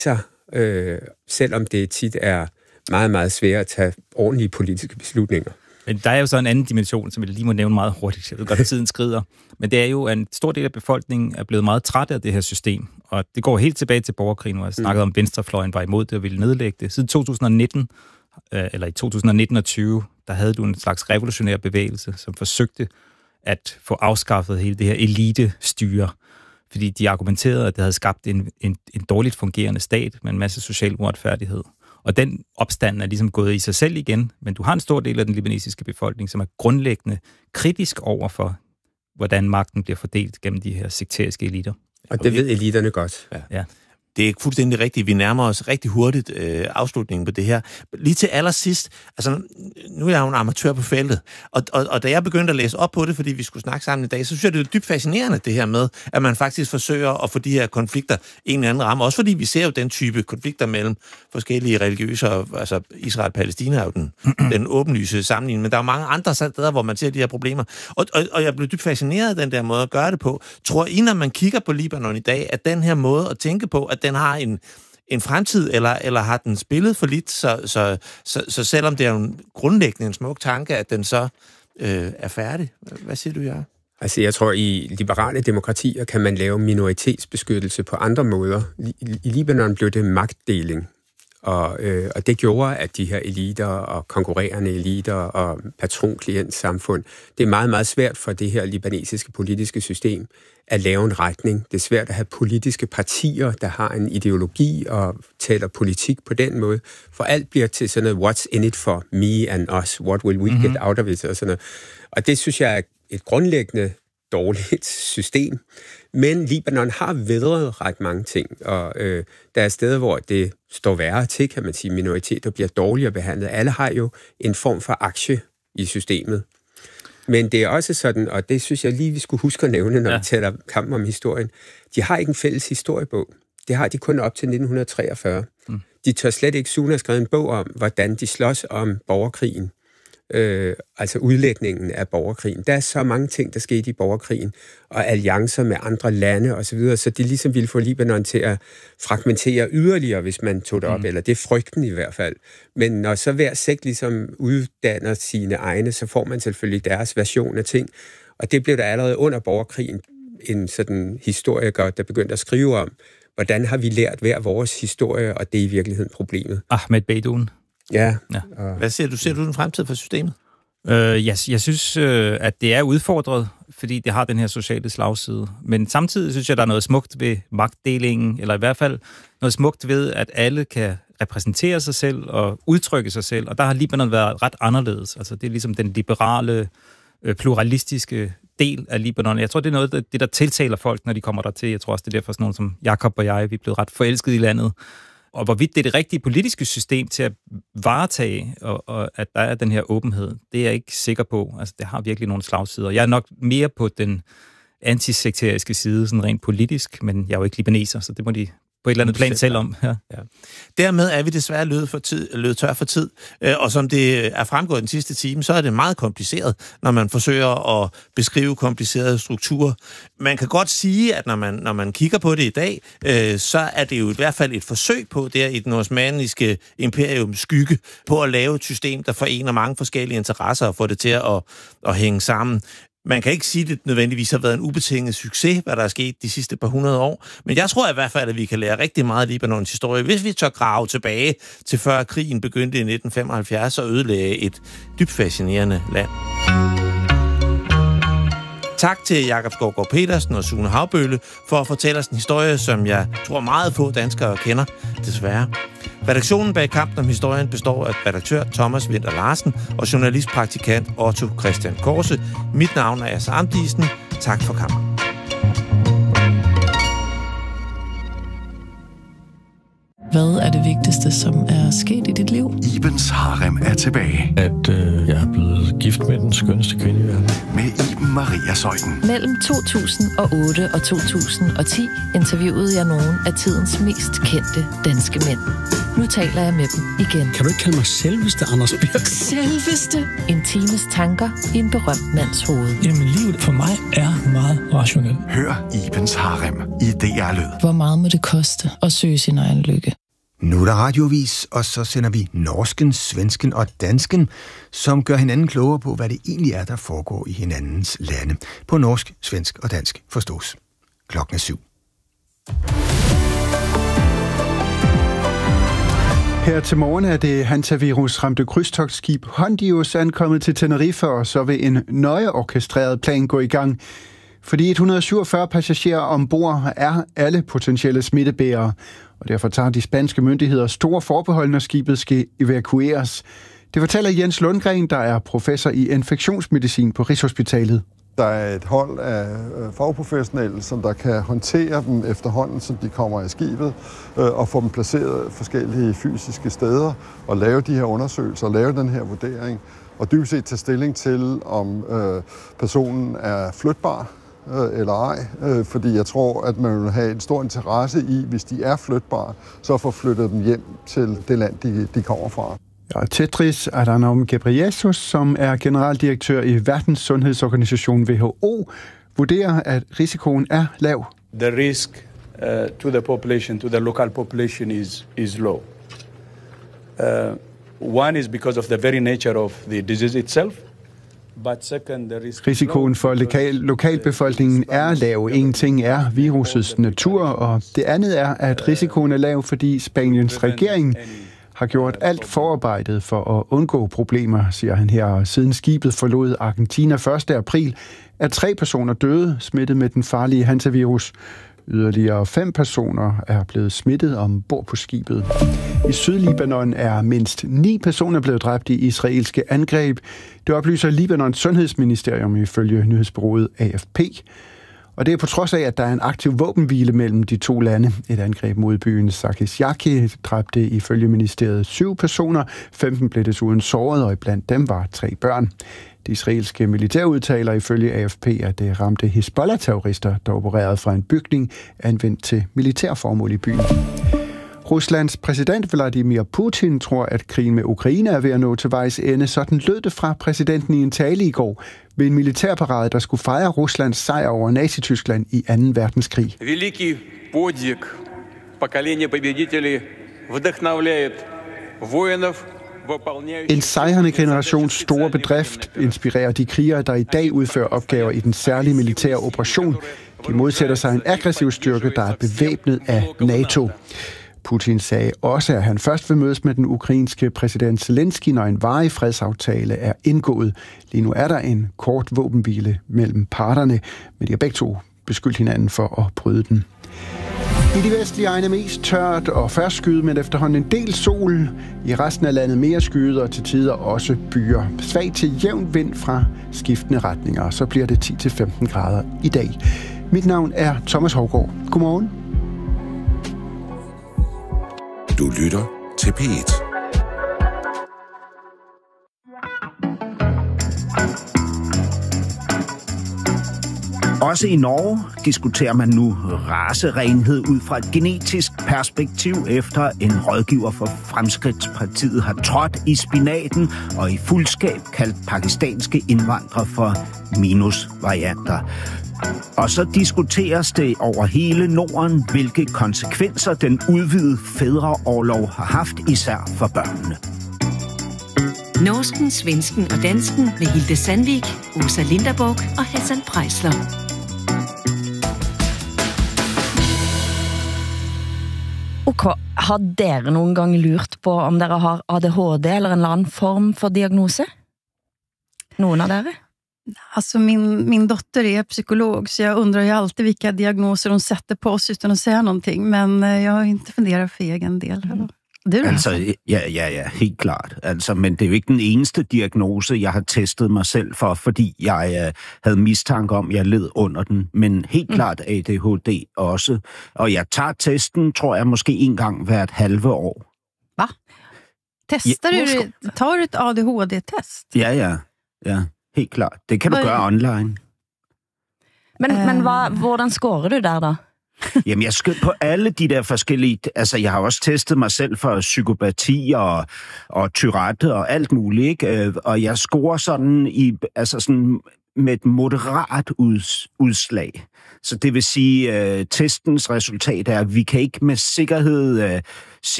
sig, selvom det tit er meget, meget svært at tage ordentlige politiske beslutninger. Men der er jo så en anden dimension, som jeg lige må nævne meget hurtigt. Jeg ved godt, at tiden skrider. Men det er jo, at en stor del af befolkningen er blevet meget træt af det her system. Og det går helt tilbage til borgerkrigen, hvor jeg snakkede om, venstrefløjen var imod det og ville nedlægge det. Siden 2019, eller i 2019 og 20, der havde du en slags revolutionær bevægelse, som forsøgte at få afskaffet hele det her elitestyre. Fordi de argumenterede, at det havde skabt en dårligt fungerende stat med en masse social uretfærdighed. Og den opstand er ligesom gået i sig selv igen, men du har en stor del af den libanesiske befolkning, som er grundlæggende kritisk over for, hvordan magten bliver fordelt gennem de her sekteriske eliter. Og det ved eliterne godt. Ja. Det er fuldstændig rigtigt. Vi nærmer os rigtig hurtigt afslutningen på det her. Lige til allersidst, altså nu er jeg jo en amatør på feltet, og da jeg begyndte at læse op på det, fordi vi skulle snakke sammen i dag, så synes jeg, det er dybt fascinerende det her med, at man faktisk forsøger at få de her konflikter en eller anden ramme. Også fordi vi ser jo den type konflikter mellem forskellige religiøse, altså Israel og Palæstina er jo den åbenlyse sammenligning, men der er jo mange andre steder, hvor man ser de her problemer. Og jeg blev dybt fascineret af den der måde at gøre det på. Tror I, når man kigger på Libanon i dag, at den her måde at tænke på, at den har en fremtid, eller har den spillet for lidt, så selvom det er jo grundlæggende en smuk tanke, at den så er færdig? Hvad siger du, Jacob? Altså, jeg tror, i liberale demokratier kan man lave minoritetsbeskyttelse på andre måder. I Libanon blev det magtdeling, og det gjorde, at de her eliter og konkurrerende eliter og patron-klient-samfund, det er meget, meget svært for det her libanesiske politiske system at lave en retning. Det er svært at have politiske partier, der har en ideologi og taler politik på den måde, for alt bliver til sådan noget, what's in it for me and us, what will we get out of it, og sådan noget. Og det synes jeg er et grundlæggende dårligt system. Men Libanon har vædret ret mange ting, og der er steder, hvor det står værre til, kan man sige, minoriteter bliver dårligere behandlet. Alle har jo en form for aktie i systemet. Men det er også sådan, og det synes jeg lige, vi skulle huske at nævne, når vi taler kampen om historien, de har ikke en fælles historiebog. Det har de kun op til 1943. De tør slet ikke. Sune har skrevet en bog om, hvordan de slås om borgerkrigen. Altså udlægningen af borgerkrigen. Der er så mange ting, der skete i borgerkrigen, og alliancer med andre lande osv., så de ligesom ville få Libanon til at fragmentere yderligere, hvis man tog det op, eller det er frygten i hvert fald. Men når så hver sekt ligesom uddanner sine egne, så får man selvfølgelig deres version af ting, og det blev der allerede under borgerkrigen en sådan historiker, der begyndte at skrive om, hvordan har vi lært hver vores historie, og det er i virkeligheden problemet. Ahmed Beydoun. Ja. Hvad ser du? Ser du den fremtid for systemet? Jeg synes, at det er udfordret, fordi det har den her sociale slagside. Men samtidig synes jeg, der er noget smukt ved magtdelingen, eller i hvert fald noget smukt ved, at alle kan repræsentere sig selv og udtrykke sig selv. Og der har Libanon været ret anderledes. Altså, det er ligesom den liberale, pluralistiske del af Libanon. Jeg tror, det er noget af det, der tiltaler folk, når de kommer dertil. Jeg tror også, det er derfor sådan nogen som Jacob og jeg, vi er blevet ret forelskede i landet. Og hvorvidt det er det rigtige politiske system til at varetage, og at der er den her åbenhed, det er jeg ikke sikker på. Altså, det har virkelig nogle slagsider. Jeg er nok mere på den antisekteriske side, sådan rent politisk, men jeg er jo ikke libaneser, så det må de på et eller andet plan selv om. Ja. Dermed er vi desværre løbet tør for tid, og som det er fremgået den sidste time, så er det meget kompliceret, når man forsøger at beskrive komplicerede strukturer. Man kan godt sige, at når man kigger på det i dag, så er det jo i hvert fald et forsøg på, der i den osmanniske imperiums skygge, på at lave et system, der forener mange forskellige interesser og får det til at hænge sammen. Man kan ikke sige, at det nødvendigvis har været en ubetinget succes, hvad der er sket de sidste par 100 år. Men jeg tror i hvert fald, at vi kan lære rigtig meget af Libanons historie, hvis vi tør grave tilbage til før krigen begyndte i 1975 og ødelagde et dybt fascinerende land. Tak til Jacob Skovgaard Petersen og Sune Haubølle for at fortælle os en historie, som jeg tror meget få danskere kender, desværre. Redaktionen bag Kampen om historien består af redaktør Thomas Winther Larsen og journalistpraktikant Otto Christian Korse. Mit navn er Asser Amdisen. Tak for kampen. Hvad er det vigtigste, som er sket i dit liv? Ibens Harem er tilbage. At jeg er blevet gift med den skønneste kvinde i verden. Med Iben Maria Zeuthen. Mellem 2008 og 2010 interviewede jeg nogle af tidens mest kendte danske mænd. Nu taler jeg med dem igen. Kan du ikke kalde mig selveste, Anders Birk? Selveste. En times tanker i en berømt mands hoved. Jamen, livet for mig er meget rationelt. Hør Ibens Harem i DR Lyd. Hvor meget må det koste at søge sin egen lykke? Nu er der radiovis, og så sender vi norsken, svensken og dansken, som gør hinanden klogere på, hvad det egentlig er, der foregår i hinandens lande. På norsk, svensk og dansk forstås. Klokken er 7. Her til morgen er det hantavirus-ramte krydstogtskib Hondius ankommet til Tenerife, og så vil en nøje orkestreret plan gå i gang. Fordi 147 passagerer ombord er alle potentielle smittebærere, og derfor tager de spanske myndigheder store forbehold, når skibet skal evakueres. Det fortæller Jens Lundgren, der er professor i infektionsmedicin på Rigshospitalet. Der er et hold af fagprofessionelle, som der kan håndtere dem efterhånden, som de kommer af skibet, og få dem placeret forskellige fysiske steder, og lave de her undersøgelser, og lave den her vurdering, og dybest set tage stilling til, om personen er flytbar eller ej, fordi jeg tror, at man vil have en stor interesse i, hvis de er flytbare, så få flyttet dem hjem til det land, de kommer fra. Ja, Tedros Adhanom Ghebreyesus, som er generaldirektør i Verdenssundhedsorganisationen WHO, vurderer, at risikoen er lav. The risk to the population, to the local population is low. One is because of the very nature of the disease itself. Risikoen for lokalbefolkningen er lav. En ting er virusets natur, og det andet er, at risikoen er lav, fordi Spaniens regering har gjort alt forarbejdet for at undgå problemer, siger han her. Siden skibet forlod Argentina 1. april, er 3 personer døde, smittet med den farlige hantavirus. Yderligere 5 personer er blevet smittet ombord på skibet. I Sydlibanon er mindst 9 personer blevet dræbt i israelske angreb. Det oplyser Libanons sundhedsministerium ifølge nyhedsbureauet AFP. Og det er på trods af, at der er en aktiv våbenhvile mellem de to lande. Et angreb mod byen Sakisjaki dræbte ifølge ministeriet 7 personer. 15 blev desuden såret, og iblandt dem var 3 børn. Det israelske militær udtaler ifølge AFP, at det ramte Hizbollah-terrorister, der opererede fra en bygning anvendt til militærformål i byen. Ruslands præsident Vladimir Putin tror, at krigen med Ukraine er ved at nå til vejs ende. Sådan lød det fra præsidenten i en tale i går ved en militærparade, der skulle fejre Ruslands sejr over Nazi-Tyskland i 2. verdenskrig. Великий подвиг поколения победителей вдохновляет воинов. En sejrende generations store bedrift inspirerer de krigere, der i dag udfører opgaver i den særlige militære operation. De modsætter sig en aggressiv styrke, der er bevæbnet af NATO. Putin sagde også, at han først vil mødes med den ukrainske præsident Zelensky, når en varig fredsaftale er indgået. Lige nu er der en kort våbenhvile mellem parterne, men de har begge to beskyldt hinanden for at bryde den. I de vestlige egne mest tørt og først skyet, men efterhånden en del sol. I resten af landet mere skyet og til tider også byer. Svag til jævn vind fra skiftende retninger, så bliver det 10-15 grader i dag. Mit navn er Thomas Hougaard. Godmorgen. Du lytter til P1. Også i Norge diskuterer man nu racerenhed ud fra et genetisk perspektiv, efter en rådgiver for Fremskridtspartiet har trådt i spinaten og i fuldskab kaldt pakistanske indvandrere for minusvarianter. Og så diskuteres det over hele Norden, hvilke konsekvenser den udvidede fædreorlov har haft, især for børnene. Norsken, svensken og dansken med Hilde Sandvik, Åsa Linderborg og Hassan Preisler. Ok, har dere noen gang lurt på om dere har ADHD eller en eller annen form for diagnose? Noen av dere? Alltså min dotter är psykolog, så jag undrar ju alltid vilka diagnoser hon sätter på oss utan att säga någonting, men jeg har inte funderat för egen del. Du, altså, ja, helt klart. Altså, men det er jo ikke den eneste diagnose, jeg har testet mig selv for, fordi jeg havde mistanke om, jeg led under den. Men helt klart ADHD også. Og jeg tager testen, tror jeg, måske en gang hvert halve år. Va? Tar du et ADHD-test? Ja, helt klart. Det kan du gøre online. Men hvordan scorer du der da? Jamen, jeg skal på alle de der forskellige... Altså, jeg har også testet mig selv for psykopati og Tourette og alt muligt, ikke? Og jeg scorer sådan med et moderat udslag. Så det vil sige, testens resultat er, at vi kan ikke med sikkerhed